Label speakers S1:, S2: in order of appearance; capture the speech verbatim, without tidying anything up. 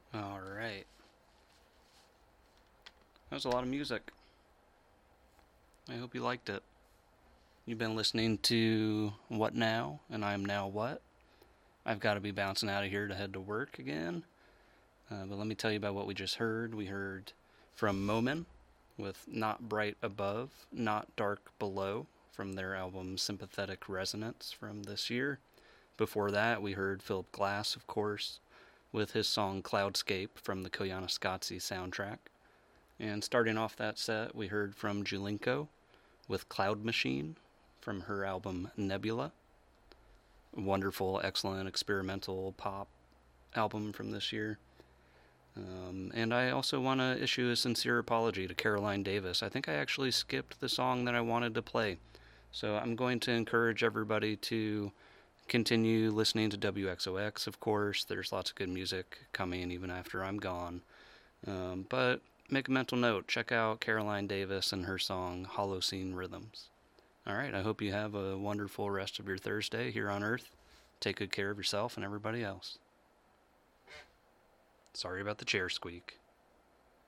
S1: All right. That was a lot of music. I hope you liked it. You've been listening to What Now, and I'm Now What. I've got to be bouncing out of here to head to work again. Uh, but let me tell you about what we just heard. We heard from Momin with Not Bright Above, Not Dark Below from their album Sympathetic Resonance from this year. Before that, we heard Philip Glass, of course, with his song Cloudscape from the Koyaanisqatsi soundtrack. And starting off that set, we heard from Julinko with Cloud Machine from her album Nebula. Wonderful, excellent experimental pop album from this year. Um, and I also want to issue a sincere apology to Caroline Davis. I think I actually skipped the song that I wanted to play. So I'm going to encourage everybody to continue listening to W X O X, of course. There's lots of good music coming even after I'm gone. Um, but make a mental note. Check out Caroline Davis and her song Holocene Rhythms. All right, I hope you have a wonderful rest of your Thursday here on Earth. Take good care of yourself and everybody else. Sorry about the chair squeak.